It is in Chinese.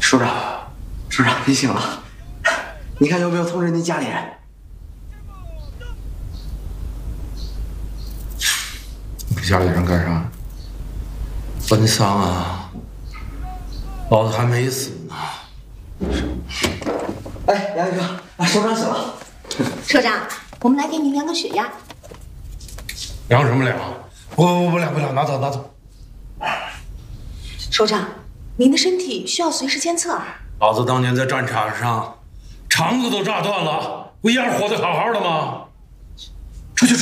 首长，首长，别醒了，你看有没有通知您家里人？ 给家里人干啥？奔丧啊！老子还没死呢。 哎，杨医生，首长醒了。 首长，我们来给您量个血压。 量什么量？不量，拿走。 首长，您的身体需要随时监测。 老子当年在战场上，肠子都炸断了，不一样活得好好的吗？出去！